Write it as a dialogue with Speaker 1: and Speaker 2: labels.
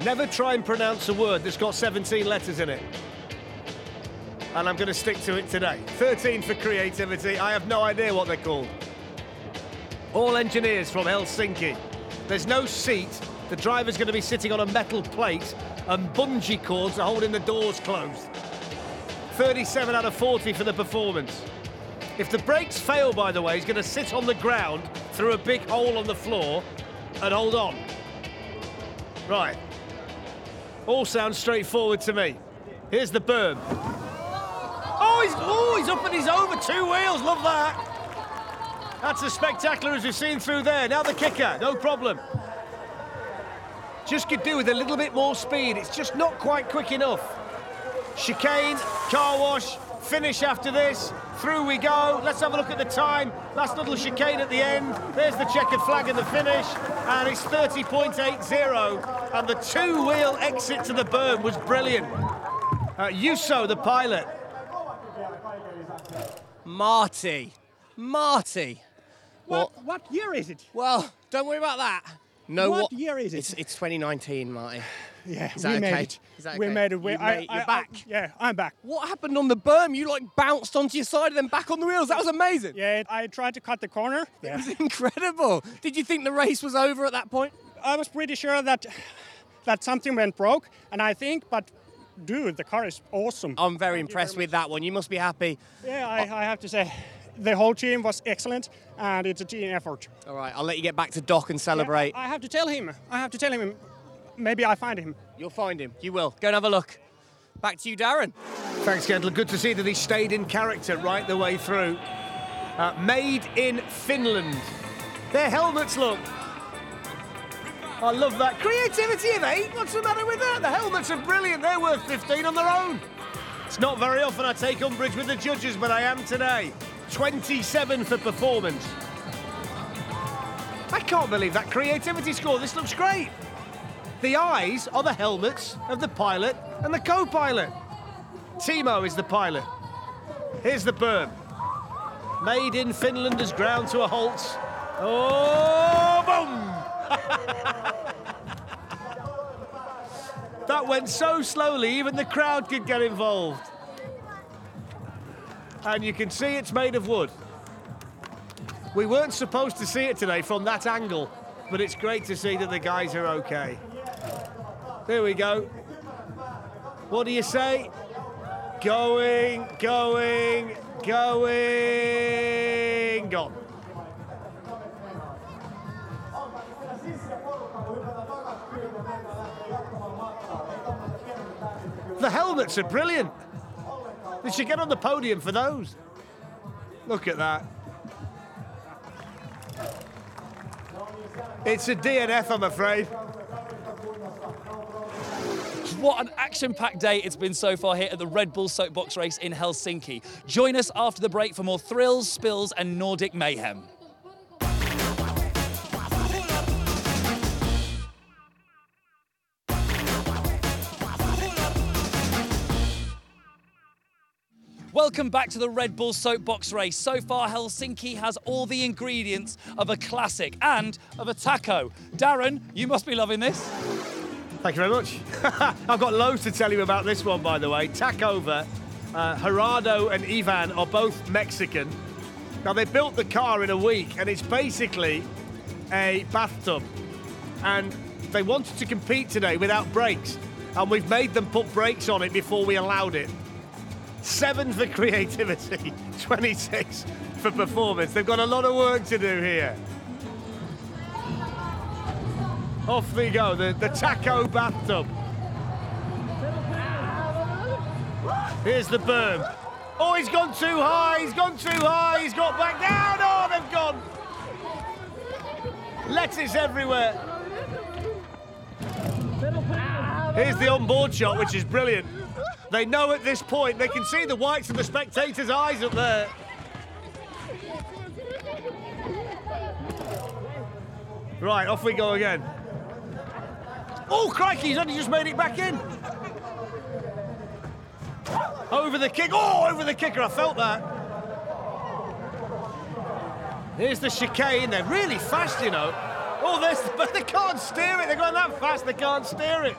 Speaker 1: Never try and pronounce a word that's got 17 letters in it. And I'm going to stick to it today. 13 for creativity. I have no idea what they're called. All engineers from Helsinki. There's no seat. The driver's going to be sitting on a metal plate and bungee cords are holding the doors closed. 37 out of 40 for the performance. If the brakes fail, by the way, he's going to sit on the ground through a big hole on the floor and hold on. Right. All sounds straightforward to me. Here's the berm. Oh, he's up and he's over 2 wheels. Love that. That's as spectacular as we've seen through there. Now the kicker, no problem. Just could do with a little bit more speed. It's just not quite quick enough. Chicane, car wash, finish after this. Through we go. Let's have a look at the time. Last little chicane at the end. There's the checkered flag in the finish. And it's 30.80. And the 2-wheel exit to the berm was brilliant. Juuso, the pilot.
Speaker 2: Marty.
Speaker 3: What year is it?
Speaker 2: Well, don't worry about that. No,
Speaker 3: what year is it?
Speaker 2: It's 2019, Marty.
Speaker 3: Yeah,
Speaker 2: Is that
Speaker 3: we
Speaker 2: okay?
Speaker 3: made it.
Speaker 2: Is that
Speaker 3: We
Speaker 2: okay?
Speaker 3: made it.
Speaker 2: You're back.
Speaker 3: Yeah, I'm back.
Speaker 2: What happened on the berm? You like bounced onto your side and then back on the wheels. That was amazing.
Speaker 3: Yeah, I tried to cut the corner.
Speaker 2: It was incredible. Did you think the race was over at that point?
Speaker 3: I was pretty sure that something went broke, and I think, but dude, the car is awesome.
Speaker 2: I'm very impressed with that one. You must be happy.
Speaker 3: Yeah, I have to say, the whole team was excellent, and it's a team effort.
Speaker 2: All right, I'll let you get back to Doc and celebrate.
Speaker 3: Yeah, I have to tell him. Maybe I find him.
Speaker 2: You'll find him. You will. Go and have a look. Back to you, Darren.
Speaker 1: Thanks, Kendall. Good to see that he stayed in character right the way through. Made in Finland. Their helmets, look. I love that. Creativity of 8. What's the matter with that? The helmets are brilliant. They're worth 15 on their own. It's not very often I take umbrage with the judges, but I am today. 27 for performance. I can't believe that creativity score. This looks great. The eyes are the helmets of the pilot and the co-pilot. Timo is the pilot. Here's the berm. Made in Finland has ground to a halt. Oh, boom! That went so slowly, even the crowd could get involved. And you can see it's made of wood. We weren't supposed to see it today from that angle, but it's great to see that the guys are okay. There we go. What do you say? Going, gone. The helmets are brilliant. They should get on the podium for those. Look at that. It's a DNF, I'm afraid.
Speaker 4: What an action-packed day it's been so far here at the Red Bull Soapbox Race in Helsinki. Join us after the break for more thrills, spills and Nordic mayhem. Welcome back to the Red Bull Soapbox Race. So far, Helsinki has all the ingredients of a classic and of a taco. Darren, you must be loving this.
Speaker 1: Thank you very much. I've got loads to tell you about this one, by the way. Takeover, Gerardo and Ivan are both Mexican. Now, they built the car in a week, and it's basically a bathtub. And they wanted to compete today without brakes, and we've made them put brakes on it before we allowed it. 7 for creativity, 26 for performance. They've got a lot of work to do here. Off we go, the taco bathtub. Here's the berm. Oh, he's gone too high, he's got back down. Oh, they've gone. Lettuce everywhere. Here's the onboard shot, which is brilliant. They know at this point, they can see the whites of the spectators' eyes up there. Right, off we go again. Oh, crikey, he's only just made it back in. Over the kick. Oh, over the kicker, I felt that. Here's the chicane. They're really fast, you know. Oh, but they can't steer it. They're going that fast, they can't steer it.